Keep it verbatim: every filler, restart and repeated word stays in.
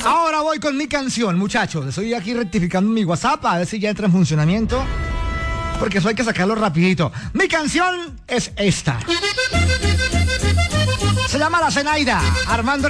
Ahora voy con mi canción, muchachos. Estoy aquí rectificando mi WhatsApp a ver si ya entra en funcionamiento, porque eso hay que sacarlo rapidito. Mi canción es esta. Se llama La Zenaida, Armando